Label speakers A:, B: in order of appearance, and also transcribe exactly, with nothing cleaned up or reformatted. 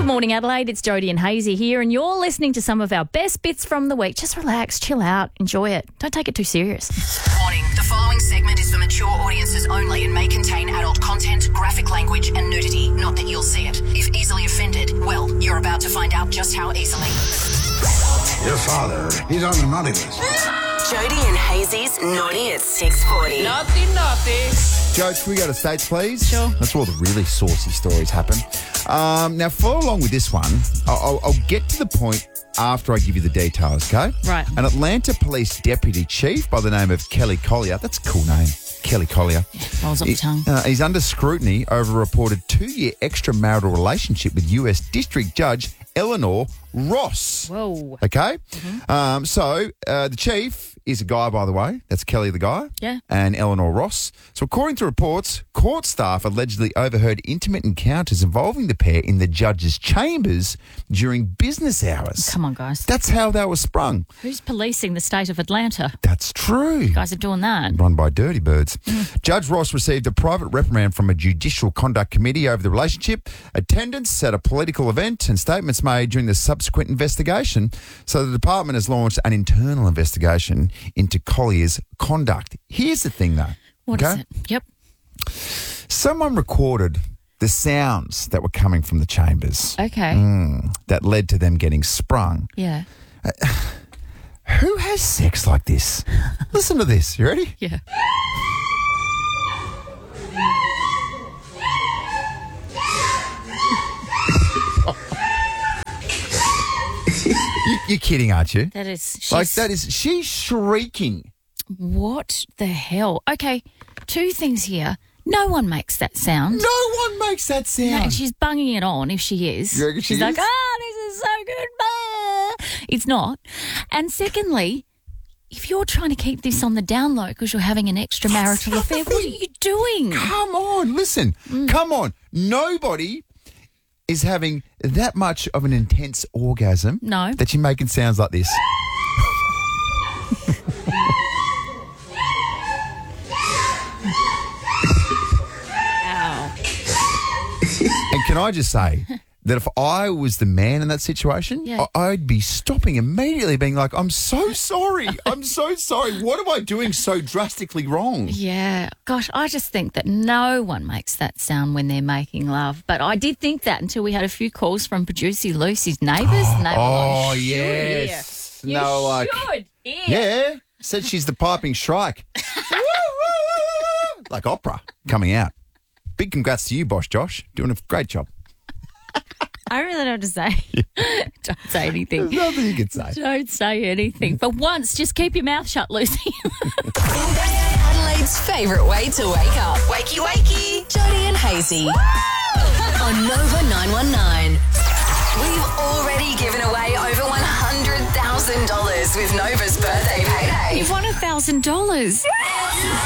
A: morning, Adelaide. It's Jodie and Hazy here, and you're listening to some of our best bits from the week. Just relax, chill out, enjoy it. Don't take it too serious.
B: Warning, the following segment is for mature audiences only and may contain adult content, graphic language and nudity. Not that you'll see it. If easily offended, well, you're about to find out just how easily.
C: Your father, he's on the naughty list.
B: Jodie and Hazy's Naughty at six forty.
D: Naughty, naughty.
E: Judge, can we go to States, please?
A: Sure.
E: That's where all the really saucy stories happen. Um, now, follow along with this one. I'll, I'll, I'll get to the point after I give you the details, okay?
A: Right.
E: An Atlanta Police Deputy Chief by the name of Kelly Collier, that's a cool name, Kelly Collier.
A: Rolls off the tongue.
E: Uh, he's under scrutiny over a reported two-year extramarital relationship with U S District Judge Eleanor Ross.
A: Whoa.
E: Okay? Mm-hmm. Um, so, uh, the chief is a guy, by the way. That's Kelly the guy.
A: Yeah.
E: And Eleanor Ross. So, according to reports, court staff allegedly overheard intimate encounters involving the pair in the judge's chambers during business hours.
A: Come on, guys.
E: That's how they were sprung.
A: Who's policing the state of Atlanta?
E: That's true.
A: You guys are doing that.
E: Run by dirty birds. Judge Ross received a private reprimand from a judicial conduct committee over the relationship, attendance at a political event, and statements made during the subsequent investigation. So the department has launched an internal investigation into Collier's conduct. Here's the thing, though.
A: What
E: okay?
A: is it? Yep.
E: Someone recorded the sounds that were coming from the chambers
A: Okay.
E: mm, that led to them getting sprung.
A: Yeah.
E: Who has sex like this? Listen to this. You ready?
A: Yeah.
E: You, you're kidding, aren't you?
A: That is... She's,
E: Like, that is, she's shrieking.
A: What the hell? Okay, two things here. No one makes that sound.
E: No one makes that sound.
A: No, and she's bunging it on if she is.
E: You reckon she
A: she's like,
E: is?
A: ah, this is so good. Ah. It's not. And secondly, if you're trying to keep this on the down low because you're having an extramarital affair, what are you doing?
E: Come on, listen.
A: Mm.
E: Come on. Nobody is having that much of an intense orgasm
A: No.
E: that you're making sounds like this.
A: Ow.
E: And can I just say that if I was the man in that situation,
A: Yeah.
E: I- I'd be stopping immediately, being like, I'm so sorry. I'm so sorry. What am I doing so drastically wrong?
A: Yeah. Gosh, I just think that no one makes that sound when they're making love. But I did think that until we had a few calls from producer Lucy's neighbours. and they were
E: Oh,
A: like, "You should
E: yes.
A: hear. You
E: No, like,
A: should hear."
E: yeah. Said she's the piping shrike. Woo, woo, woo, woo. Like opera coming out. Big congrats to you, Boss Josh. Doing a great job.
A: I really don't know what to say. Don't say anything.
E: There's nothing you can say.
A: Don't say anything. For once, just keep your mouth shut, Lucy.
B: Adelaide's favourite way to wake up. Wakey, wakey. Jodie and Hazy. On Nova nine one nine. We've already given away over one hundred thousand dollars with Nova's birthday payday.
A: You've won a thousand dollars.